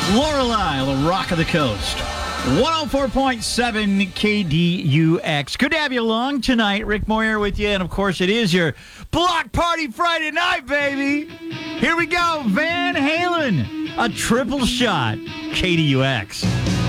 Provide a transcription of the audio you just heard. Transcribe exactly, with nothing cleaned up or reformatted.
Lorelei, the Rock of the Coast. one oh four point seven K D U X. Good to have you along tonight. Rick Moyer with you. And, of course, it is your Block Party Friday night, baby. Here we go. Van Halen. A triple shot. K D U X.